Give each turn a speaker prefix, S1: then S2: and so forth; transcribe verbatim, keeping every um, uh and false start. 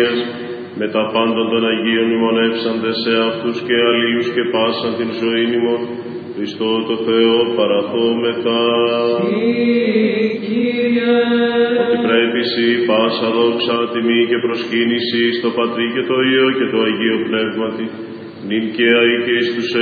S1: Παναγίας, με τα πάντων των Αγίων ημωνεύσαντες σε αυτούς και αλλήλους και πάσαν την ζωήν ημών, Χριστό το Θεό παραθόμεθα. Ότι πρέπει σοι πάσα δόξα, τιμή και προσκύνηση στο Πατρί και το Υιό και το Αγίο Πνεύματι, νυν και αεί και εις τους